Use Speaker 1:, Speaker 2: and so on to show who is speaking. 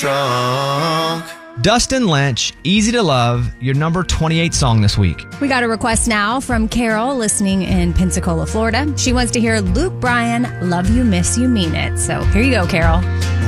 Speaker 1: Drunk.
Speaker 2: Dustin Lynch, Easy to Love, your number 28 song this week.
Speaker 3: We got a request now from Carol listening in Pensacola, Florida. She wants to hear Luke Bryan, Love You, Miss You, Mean It. So here you go, Carol.